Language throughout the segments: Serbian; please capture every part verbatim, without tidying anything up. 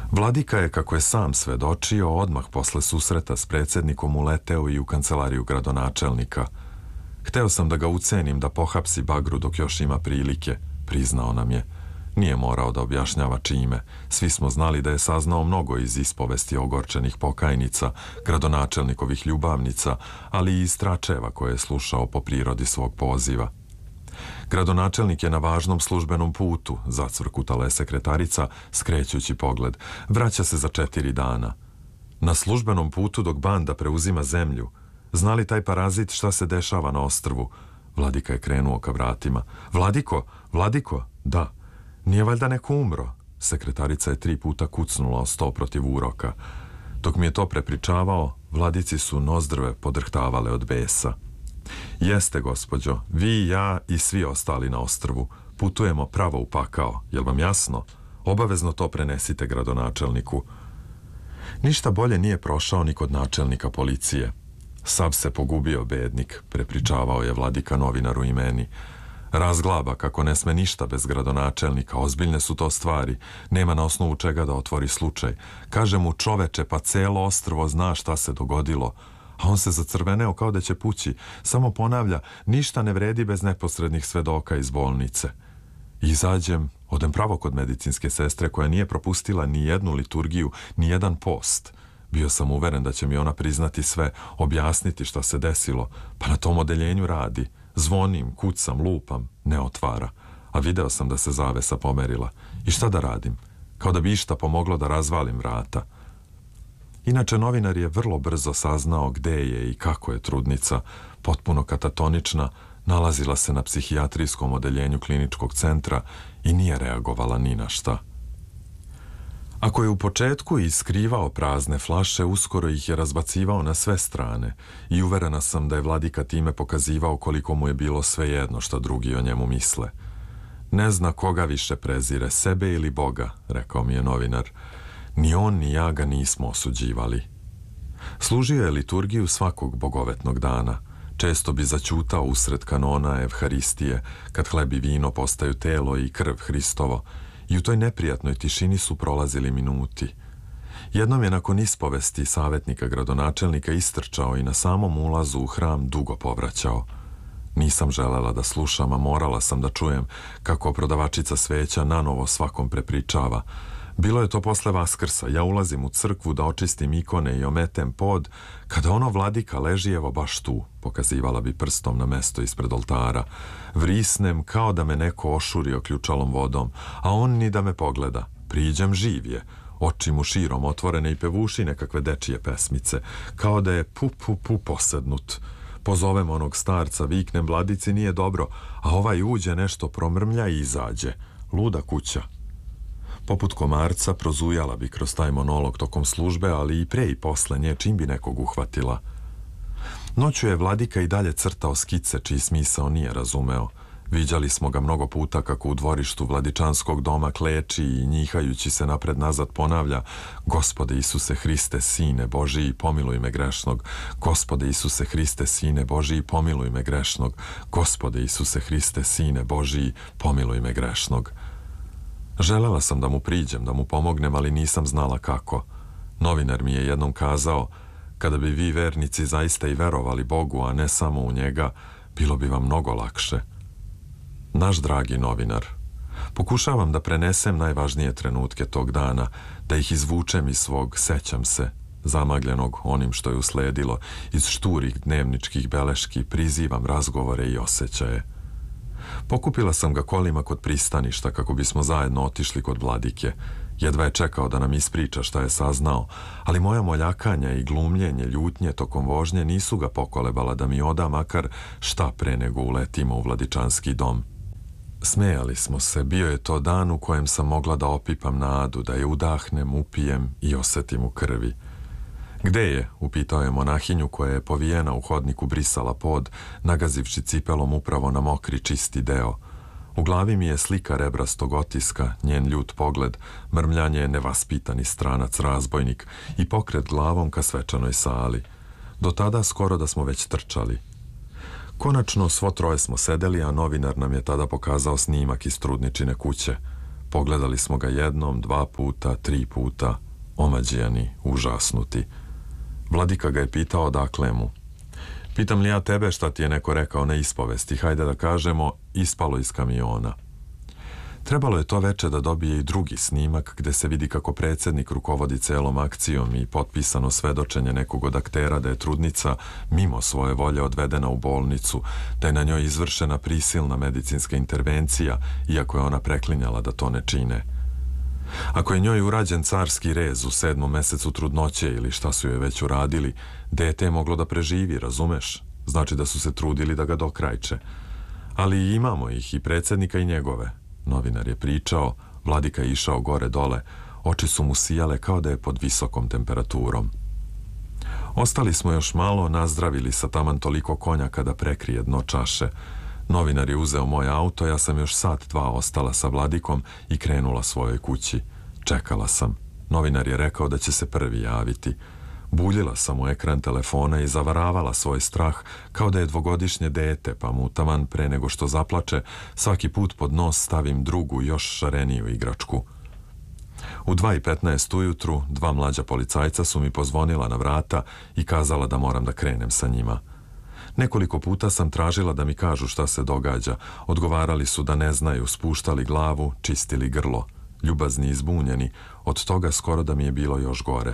Vladika je, kako je sam svedočio, odmah posle susreta s predsjednikom uleteo i u kancelariju gradonačelnika. Hteo sam da ga ucenim da pohapsi Bagru dok još ima prilike, priznao nam je. Nije morao da objašnjava čime. Svi smo znali da je saznao mnogo iz ispovesti ogorčenih pokajnica, gradonačelnikovih ljubavnica, ali i iz tračeva koje je slušao po prirodi svog poziva. Gradonačelnik je na važnom službenom putu, zacvrkutala je sekretarica, skrećući pogled. Vraća se za četiri dana. Na službenom putu dok banda preuzima zemlju. Zna li taj parazit šta se dešava na ostrvu? Vladika je krenuo ka vratima. Vladiko, Vladiko, da. Nije valjda neko umro? Sekretarica je tri puta kucnula o sto protiv uroka. Dok mi je to prepričavao, Vladici su nozdrve podrhtavale od besa. Jeste, gospođo, vi, ja i svi ostali na ostrvu. Putujemo pravo u pakao, jel vam jasno? Obavezno to prenesite gradonačelniku. Ništa bolje nije prošao ni kod načelnika policije. Sav se pogubio bednik, prepričavao je Vladika novinaru i meni. Razglaba kako ne sme ništa bez gradonačelnika, ozbiljne su to stvari, nema na osnovu čega da otvori slučaj. Kaže mu čoveče, pa celo ostrvo zna šta se dogodilo, a on se zacrveneo kao da će pući, samo ponavlja, ništa ne vredi bez neposrednih svedoka iz bolnice. Izađem, odem pravo kod medicinske sestre koja nije propustila ni jednu liturgiju, ni jedan post. Bio sam uveren da će mi ona priznati sve, objasniti šta se desilo, pa na tom odeljenju radi. Zvonim, kucam, lupam, ne otvara. A video sam da se zavesa pomerila. I šta da radim? Kao da bi išta pomoglo da razvalim vrata. Inače, novinar je vrlo brzo saznao gde je i kako je trudnica, potpuno katatonična, nalazila se na psihijatrijskom odeljenju kliničkog centra i nije reagovala ni na šta. Ako je u početku i skrivao prazne flaše, uskoro ih je razbacivao na sve strane i uverena sam da je Vladika time pokazivao koliko mu je bilo svejedno što drugi o njemu misle. Ne zna koga više prezire, sebe ili Boga, rekao mi je novinar. Ni on ni ja ga nismo osuđivali. Služio je liturgiju svakog bogovetnog dana. Često bi zaćutao usred kanona Evharistije, kad hleb i vino postaju telo i krv Hristovo, i u toj neprijatnoj tišini su prolazili minuti. Jednom je nakon ispovesti savjetnika gradonačelnika istrčao i na samom ulazu u hram dugo povraćao. Nisam želela da slušam, a morala sam da čujem kako prodavačica sveća nanovo svakom prepričava. Bilo je to posle Vaskrsa, ja ulazim u crkvu da očistim ikone i ometem pod, kada ono Vladika leži evo baš tu, pokazivala bi prstom na mesto ispred oltara. Vrisnem kao da me neko ošurio ključalom vodom, a on ni da me pogleda. Priđem živ je, oči mu širom otvorene i pevuši nekakve dečije pesmice, kao da je pu pu pu posednut. Pozovem onog starca, viknem Vladici nije dobro, a ovaj uđe nešto promrmlja i izađe. Luda kuća. Poput komarca prozujala bi kroz taj monolog tokom službe, ali i pre i posle nje čim bi nekog uhvatila. Noću je Vladika i dalje crtao skice čiji smisao nije razumeo. Viđali smo ga mnogo puta kako u dvorištu Vladičanskog doma kleči i njihajući se napred nazad ponavlja: Gospode Isuse Hriste, Sine Božiji, pomiluj me grešnog. Gospode Isuse Hriste, Sine Božiji, pomiluj me grešnog. Gospode Isuse Hriste, Sine Božiji, pomiluj me grešnog. Želela sam da mu priđem, da mu pomognem, ali nisam znala kako. Novinar mi je jednom kazao: kada bi vi vernici zaista i verovali Bogu, a ne samo u njega, bilo bi vam mnogo lakše. Naš dragi novinar. Pokušavam da prenesem najvažnije trenutke tog dana, da ih izvučem iz svog sećam se, zamagljenog onim što je usledilo, iz šturih dnevničkih beleški, prizivam razgovore i osjećaje. Pokupila sam ga kolima kod pristaništa kako bismo zajedno otišli kod Vladike. Jedva je čekao da nam ispriča šta je saznao, ali moja moljakanja i glumljenje ljutnje tokom vožnje nisu ga pokolebala da mi oda makar šta pre nego uletimo u Vladičanski dom. Smejali smo se, bio je to dan u kojem sam mogla da opipam nadu, da je udahnem, upijem i osetim u krvi. Gde je? Upitao je monahinju koja je povijena u hodniku brisala pod, nagazivši cipelom upravo na mokri čisti deo. U glavi mi je slika rebrastog otiska, njen ljut pogled, mrmljanje nevaspitani stranac razbojnik i pokret glavom ka svečanoj sali. Do tada skoro da smo već trčali. Konačno svo troje smo sedeli, a novinar nam je tada pokazao snimak iz trudničine kuće. Pogledali smo ga jednom, dva puta, tri puta, omađijani, užasnuti. Vladika ga je pitao odakle mu. Pitam li ja tebe šta ti je neko rekao na ispovesti, hajde da kažemo, ispalo iz kamiona. Trebalo je to veče da dobije i drugi snimak gde se vidi kako predsjednik rukovodi celom akcijom i potpisano svedočenje nekog od aktera da je trudnica mimo svoje volje odvedena u bolnicu, da je na njoj izvršena prisilna medicinska intervencija, iako je ona preklinjala da to ne čine. Ako je njoj urađen carski rez u sedmom mesecu trudnoće ili šta su joj već uradili, dete je moglo da preživi, razumeš? Znači da su se trudili da ga dokrajče. Ali imamo ih, i predsjednika i njegove. Novinar je pričao, Vladika je išao gore dole, oči su mu sijale kao da je pod visokom temperaturom. Ostali smo još malo, nazdravili sa taman toliko konjaka da prekrije dno čaše. Novinar je uzeo moj auto, ja sam još sat dva ostala sa Vladikom i krenula svojoj kući. Čekala sam. Novinar je rekao da će se prvi javiti. Buljila sam u ekran telefona i zavaravala svoj strah kao da je dvogodišnje dete, pa mu taman pre nego što zaplače svaki put pod nos stavim drugu, još šareniju igračku. U dva i petnaest ujutru dva mlađa policajca su mi pozvonila na vrata i kazala da moram da krenem sa njima. Nekoliko puta sam tražila da mi kažu šta se događa. Odgovarali su da ne znaju, spuštali glavu, čistili grlo. Ljubazni i zbunjeni, od toga skoro da mi je bilo još gore.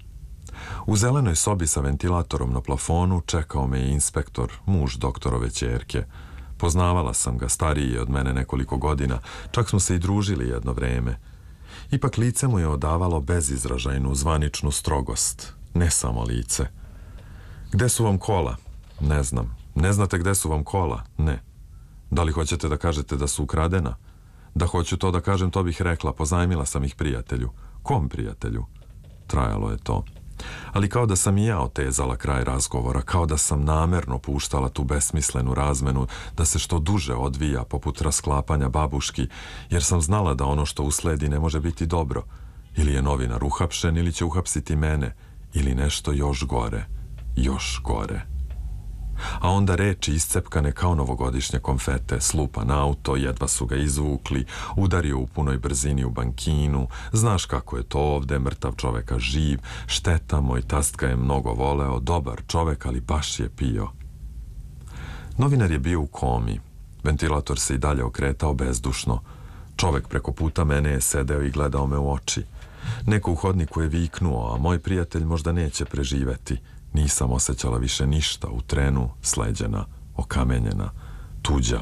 U zelenoj sobi sa ventilatorom na plafonu čekao me je inspektor, muž doktorove ćerke. Poznavala sam ga, stariji je od mene nekoliko godina, čak smo se i družili jedno vreme. Ipak lice mu je odavalo bezizražajnu, zvaničnu strogost, ne samo lice. Gde su vam kola? Ne znam. Ne znate gde su vam kola? Ne. Da li hoćete da kažete da su ukradena? Da hoću to da kažem, to bih rekla, pozajmila sam ih prijatelju. Kom prijatelju? Trajalo je to. Ali kao da sam i ja otezala kraj razgovora, kao da sam namerno puštala tu besmislenu razmenu da se što duže odvija poput rasklapanja babuški, jer sam znala da ono što usledi ne može biti dobro. Ili je novinar uhapšen, ili će uhapsiti mene, ili nešto još gore, još gore. A onda reči iscepkane kao novogodišnje konfete, slupan auto, jedva su ga izvukli, udario u punoj brzini u bankinu, znaš kako je to ovde, mrtav čoveka živ, šteta, moj tast ga je mnogo voleo, dobar čovek, ali baš je pio. Novinar je bio u komi, ventilator se i dalje okretao bezdušno, čovek preko puta mene je sedeo i gledao me u oči. Neko u hodniku je viknuo, a moj prijatelj možda neće preživeti. Nisam osjećala više ništa, u trenu, sleđena, okamenjena, tuđa.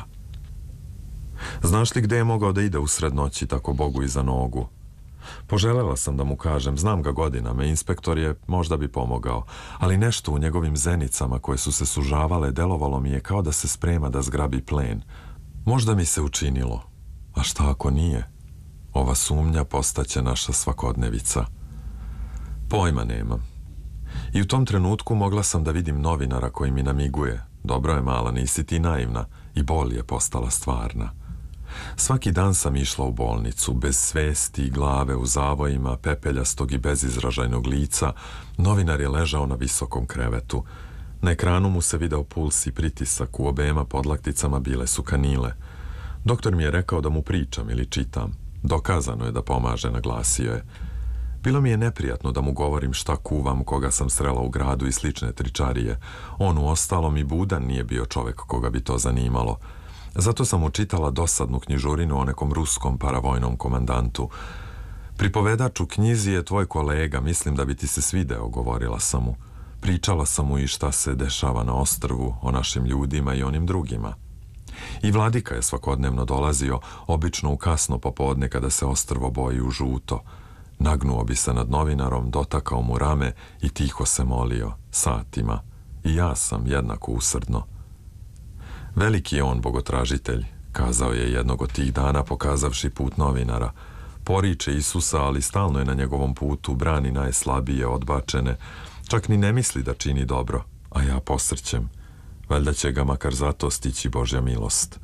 Znaš li gde je mogao da ide usred noći tako Bogu iza nogu? Poželela sam da mu kažem, znam ga godinama, inspektor je, možda bi pomogao, ali nešto u njegovim zenicama koje su se sužavale delovalo mi je kao da se sprema da zgrabi plen. Možda mi se učinilo, a šta ako nije? Ova sumnja postaće naša svakodnevica. Pojma nemam. I u tom trenutku mogla sam da vidim novinara koji mi namiguje. Dobro je, mala, nisi ti naivna. I bol je postala stvarna. Svaki dan sam išla u bolnicu, bez svesti i glave u zavojima, pepeljastog i bezizražajnog lica. Novinar je ležao na visokom krevetu. Na ekranu mu se video puls i pritisak, u obema podlakticama bile su kanile. Doktor mi je rekao da mu pričam ili čitam. Dokazano je da pomaže, naglasio je. Bilo mi je neprijatno da mu govorim šta kuvam, koga sam srela u gradu i slične tričarije. On u ostalom i budan nije bio čovek koga bi to zanimalo. Zato sam mu čitala dosadnu knjižurinu o nekom ruskom paravojnom komandantu. Pripovedač u knjizi je tvoj kolega, mislim da bi ti se svideo, govorila sam mu. Pričala sam mu i šta se dešava na ostrvu, o našim ljudima i onim drugima. I Vladika je svakodnevno dolazio, obično u kasno popodne kada se ostrvo boji u žuto. Nagnuo bi se nad novinarom, dotakao mu rame i tiho se molio, satima. I ja sam jednako usrdno. Veliki je on bogotražitelj, kazao je jednog od tih dana pokazavši put novinara. Poriče Isusa, ali stalno je na njegovom putu, brani najslabije, odbačene. Čak ni ne misli da čini dobro, a ja posrćem. Valjda će ga makar zato stići Božja milost.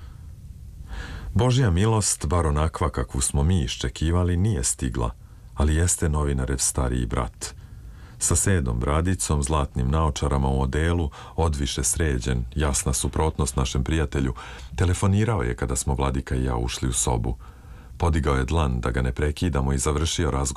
Božja milost, bar onakva kakvu smo mi iščekivali, nije stigla, ali jeste novinarev stariji brat. Sa sedom bradicom, zlatnim naočarama u odelu, odviše sređen, jasna suprotnost našem prijatelju, telefonirao je kada smo Vladika i ja ušli u sobu. Podigao je dlan da ga ne prekidamo i završio razgovor